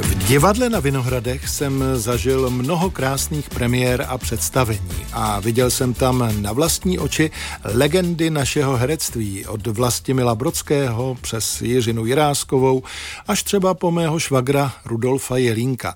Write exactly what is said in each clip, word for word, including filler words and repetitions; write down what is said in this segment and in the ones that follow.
V divadle na Vinohradech jsem zažil mnoho krásných premiér a představení a viděl jsem tam na vlastní oči legendy našeho herectví od Vlastimila Brodského přes Jiřinu Jiráskovou až třeba po mého švagra Rudolfa Jelínka.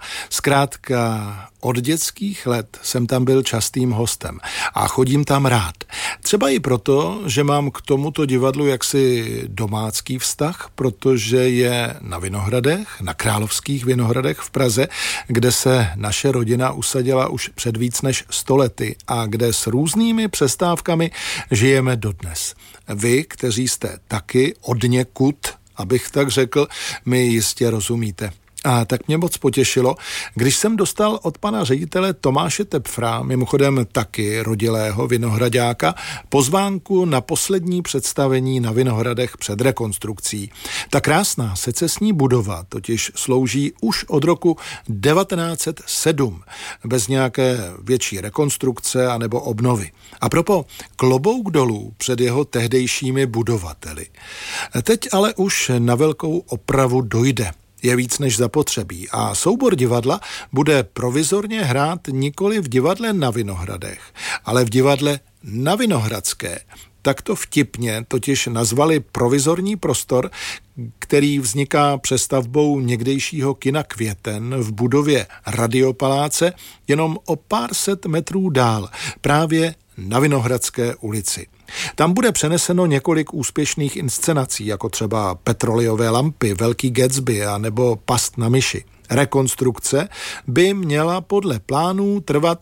Zkrátka od dětských let jsem tam byl častým hostem a chodím tam rád. Třeba i proto, že mám k tomuto divadlu jaksi domácký vztah, protože je na Vinohradech, na Královských Vinohradech v Praze, kde se naše rodina usadila už před víc než sto lety a kde s různými přestávkami žijeme dodnes. Vy, kteří jste taky odněkud, abych tak řekl, mi jistě rozumíte. A tak mě moc potěšilo, když jsem dostal od pana ředitele Tomáše Tepfra, mimochodem taky rodilého vinohraďáka, pozvánku na poslední představení na Vinohradech před rekonstrukcí. Ta krásná secesní budova totiž slouží už od roku devatenáct set sedm, bez nějaké větší rekonstrukce anebo obnovy. A propo, klobouk dolů před jeho tehdejšími budovateli. Teď ale už na velkou opravu dojde. Je víc než zapotřebí a soubor divadla bude provizorně hrát nikoli v divadle na Vinohradech, ale v divadle na Vinohradské. Takto vtipně totiž nazvali provizorní prostor, který vzniká přestavbou někdejšího kina Květen v budově Radiopaláce jenom o pár set metrů dál, právě na Vinohradské ulici. Tam bude přeneseno několik úspěšných inscenací, jako třeba Petroleové lampy, Velký Gatsby a nebo Past na myši. Rekonstrukce by měla podle plánů trvat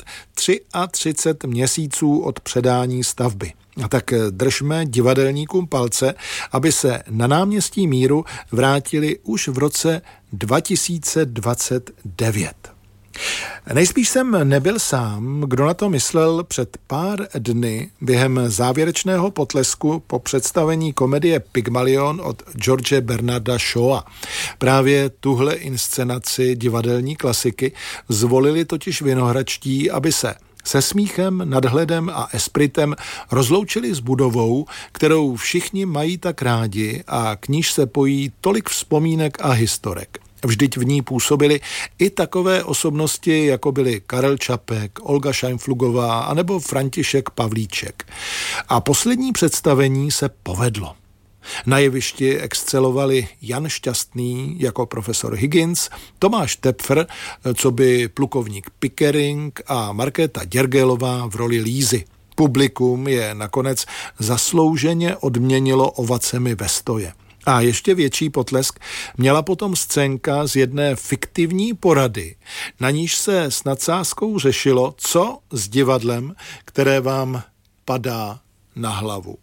třicet tři měsíců od předání stavby. A tak držme divadelníkům palce, aby se na náměstí Míru vrátili už v roce dva tisíce dvacet devět. Nejspíš jsem nebyl sám, kdo na to myslel před pár dny během závěrečného potlesku po představení komedie Pygmalion od George Bernarda Shawa. Právě tuhle inscenaci divadelní klasiky zvolili totiž vinohradští, aby se se smíchem, nadhledem a espritem rozloučili s budovou, kterou všichni mají tak rádi a k níž se pojí tolik vzpomínek a historek. Vždyť v ní působily i takové osobnosti, jako byly Karel Čapek, Olga Šajnflugová anebo František Pavlíček. A poslední představení se povedlo. Na jevišti excelovali Jan Šťastný jako profesor Higgins, Tomáš Tepfr, coby plukovník Pickering a Markéta Děrgelová v roli Lízy. Publikum je nakonec zaslouženě odměnilo ovacemi ve stoje. A ještě větší potlesk měla potom scénka z jedné fiktivní porady, na níž se s nadsázkou řešilo, co s divadlem, které vám padá na hlavu.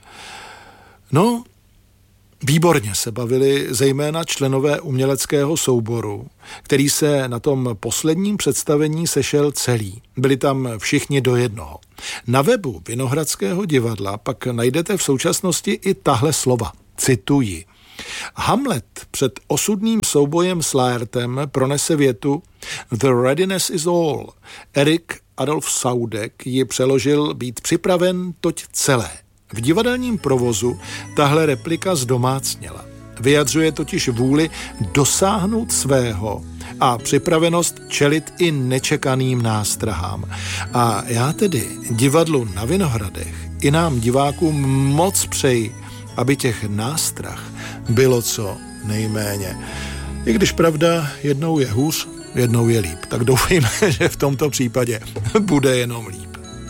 No, výborně se bavili zejména členové uměleckého souboru, který se na tom posledním představení sešel celý. Byli tam všichni do jednoho. Na webu Vinohradského divadla pak najdete v současnosti i tahle slova. Cituji. Hamlet před osudným soubojem s Laertem pronese větu The readiness is all. Erik Adolf Saudek ji přeložil být připraven, toť celé. V divadelním provozu tahle replika zdomácněla. Vyjadřuje totiž vůli dosáhnout svého a připravenost čelit i nečekaným nástrahám. A já tedy divadlu na Vinohradech i nám divákům moc přeji, aby těch nástrah bylo co nejméně. I když pravda, jednou je hůř, jednou je líp. Tak doufejme, že v tomto případě bude jenom líp.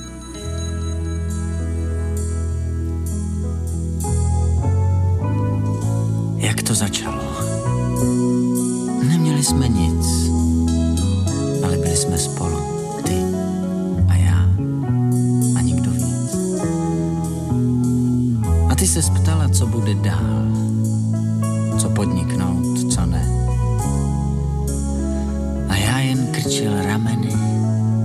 Jak to začalo? Neměli jsme nic, ale byli jsme spolu. Ty a já a nikdo víc. A ty se ptala, co bude dál, co podniknout, co ne. A já jen krčil rameny